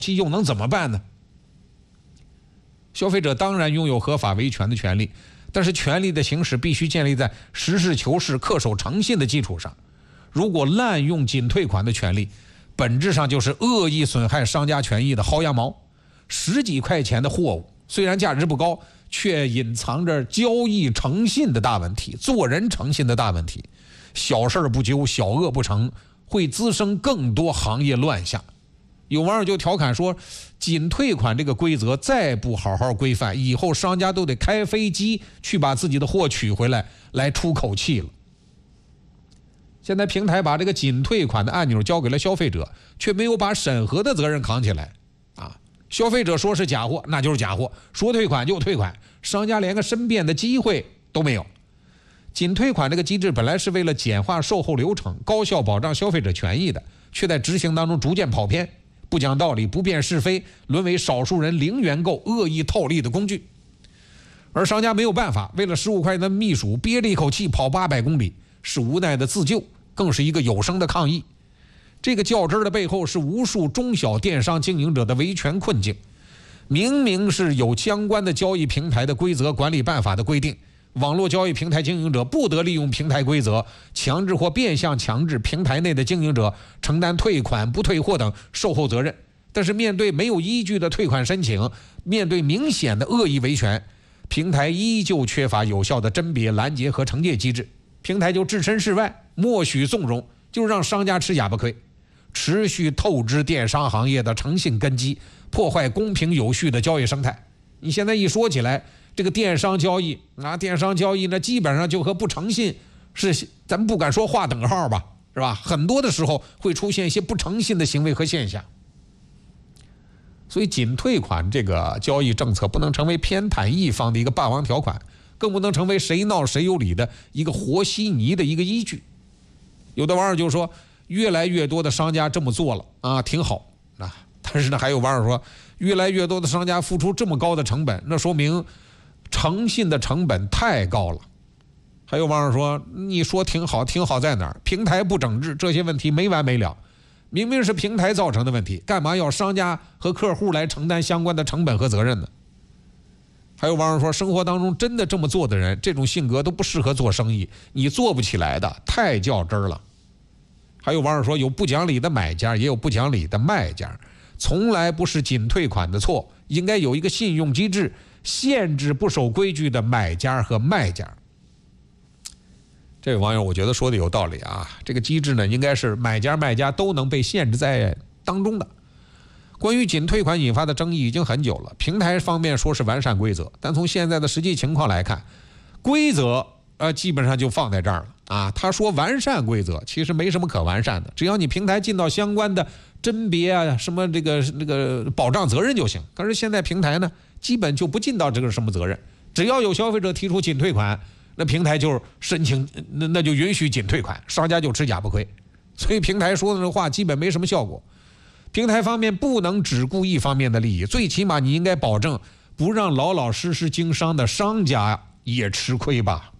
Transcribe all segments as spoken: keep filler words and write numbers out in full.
期又能怎么办呢？消费者当然拥有合法维权的权利，但是权利的行使必须建立在实事求是、恪守诚信的基础上。如果滥用仅退款的权利，本质上就是恶意损害商家权益的薅羊毛。十几块钱的货物虽然价值不高，却隐藏着交易诚信的大问题，做人诚信的大问题。小事不究，小恶不成，会滋生更多行业乱象。有网友就调侃说，仅退款这个规则再不好好规范，以后商家都得开飞机去把自己的货取回来，来出口气了。现在平台把这个仅退款的按钮交给了消费者，却没有把审核的责任扛起来啊！消费者说是假货，那就是假货；说退款就退款，商家连个申辩的机会都没有。仅退款这个机制本来是为了简化售后流程，高效保障消费者权益的，却在执行当中逐渐跑偏，不讲道理，不辨是非，沦为少数人零元购恶意套利的工具。而商家没有办法，为了十五块钱的蜜薯憋着一口气跑八百公里，是无奈的自救，更是一个有声的抗议。这个较真的背后是无数中小电商经营者的维权困境。明明是有相关的交易平台的规则管理办法的规定，网络交易平台经营者不得利用平台规则强制或变相强制平台内的经营者承担退款、不退货等售后责任。但是面对没有依据的退款申请，面对明显的恶意维权，平台依旧缺乏有效的甄别、拦截和惩戒机制，平台就置身事外，默许纵容，就让商家吃哑巴亏，持续透支电商行业的诚信根基，破坏公平有序的交易生态。你现在一说起来，这个电商交易啊，电商交易呢，基本上就和不诚信是，咱们不敢说划等号吧，是吧？很多的时候会出现一些不诚信的行为和现象。所以仅退款这个交易政策不能成为偏袒一方的一个霸王条款，更不能成为谁闹谁有理的一个和稀泥的一个依据。有的网友就说，越来越多的商家这么做了啊，挺好啊。但是呢，还有网友说，越来越多的商家付出这么高的成本，那说明诚信的成本太高了。还有网友说，你说挺好，挺好在哪儿？平台不整治，这些问题没完没了。明明是平台造成的问题，干嘛要商家和客户来承担相关的成本和责任呢？还有网友说，生活当中真的这么做的人，这种性格都不适合做生意，你做不起来的，太较真了。还有网友说，有不讲理的买家，也有不讲理的卖家，从来不是仅退款的错，应该有一个信用机制，限制不守规矩的买家和卖家。这位网友我觉得说的有道理啊，这个机制呢，应该是买家卖家都能被限制在当中的。关于仅退款引发的争议已经很久了，平台方面说是完善规则，但从现在的实际情况来看，规则呃基本上就放在这儿了啊。他说完善规则，其实没什么可完善的，只要你平台尽到相关的甄别啊，什么这个这个保障责任就行。可是现在平台呢，基本就不尽到这个什么责任，只要有消费者提出仅退款，那平台就申请，那那就允许仅退款，商家就吃哑巴亏。所以平台说的这话基本没什么效果。平台方面不能只顾一方面的利益，最起码你应该保证不让老老实实经商的商家也吃亏吧。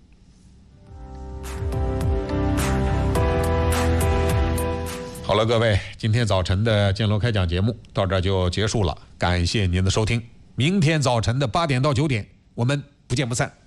好了，各位，今天早晨的建楼开讲节目到这儿就结束了，感谢您的收听。明天早晨的八点到九点，我们不见不散。